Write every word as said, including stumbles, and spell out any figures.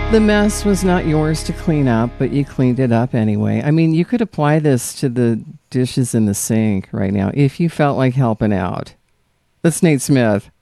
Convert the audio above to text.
The mess was not yours to clean up, but you cleaned it up anyway. I mean, you could apply this to the dishes in the sink right now if you felt like helping out. That's Nate Smith.